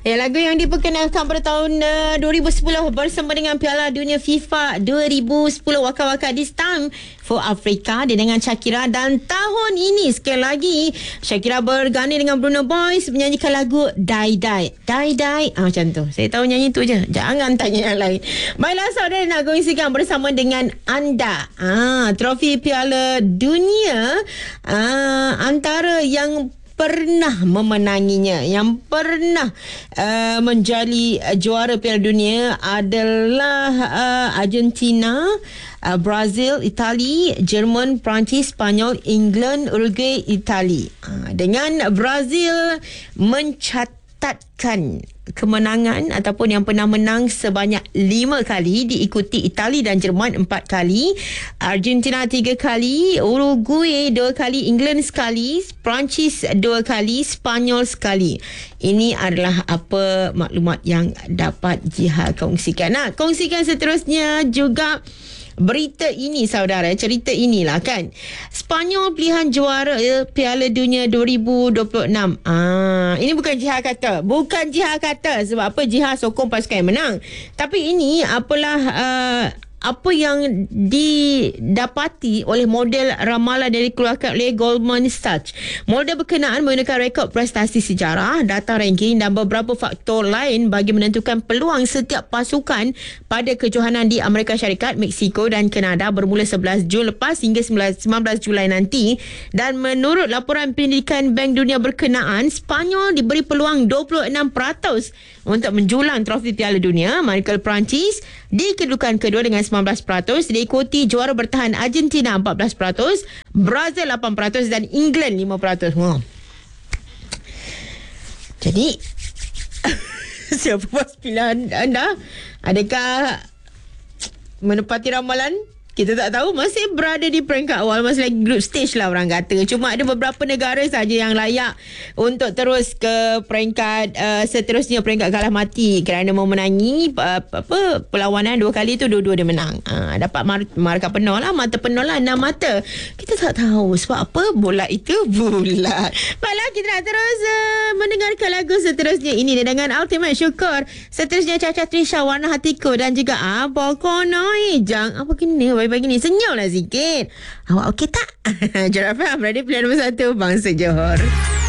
Lagu yang diperkenalkan pada tahun 2010 bersama dengan Piala Dunia FIFA 2010 Waka Waka This Time for Africa dia dengan Shakira. Dan tahun ini sekali lagi Shakira berganding dengan Bruno Boys menyanyikan lagu Die Die. Die Die macam tu. Saya tahu nyanyi tu je, jangan tanya yang lain. Baiklah saudara, nak kongsikan bersama dengan anda trofi Piala Dunia antara yang pernah memenanginya, yang pernah menjadi juara Piala Dunia adalah Argentina, Brazil, Itali, Jerman, Perancis, Spanyol, England, Uruguay, Itali. Dengan Brazil mencatatkan kemenangan ataupun yang pernah menang sebanyak 5 kali, diikuti Itali dan Jerman 4 kali, Argentina 3 kali, Uruguay 2 kali, England sekali, Perancis 2 kali, Spanyol sekali. Ini adalah apa maklumat yang dapat Jiha kongsikan. Kongsikan seterusnya juga berita ini saudara, cerita inilah kan. Spanyol pilihan juara Piala Dunia 2026. Ini bukan Jiha kata. Bukan Jiha kata. Sebab apa? Jiha sokong pasukan yang menang. Tapi ini apalah apa yang didapati oleh model ramalan dari dikeluarkan oleh Goldman Sachs. Model berkenaan menggunakan rekod prestasi sejarah, data ranking dan beberapa faktor lain bagi menentukan peluang setiap pasukan pada kejohanan di Amerika Syarikat, Mexico dan Kanada bermula 11 Jun lepas hingga 19 Julai nanti. Dan menurut laporan pendidikan Bank Dunia berkenaan, Spanyol diberi peluang 26% untuk menjulang trofi Piala Dunia, manakala Perancis di kedudukan kedua dengan 19%, diikuti juara bertahan Argentina 14%, Brazil 8% dan England 5%. Jadi siapa puas pilihan anda? Adakah menepati ramalan? Kita tak tahu, masih berada di peringkat awal, masih lagi group stage lah orang kata. Cuma ada beberapa negara saja yang layak untuk terus ke peringkat seterusnya, peringkat kalah mati kerana memenangi perlawanan 2 kali tu, dua-dua dia menang. Dapat markah penuh lah, mata penuh lah, 6 mata. Kita tak tahu sebab apa bola itu bulat. Baiklah, kita nak terus mendengarkan lagu seterusnya ini dengan Ultimate Syukur. Seterusnya Caca Trisha, Warna Hatiku dan juga Kono Hijang. Apa kena pagi ni senyumlah sikit. Awak okey tak? Jorah FM, radio pilihan nombor 1 Bangsa Johor.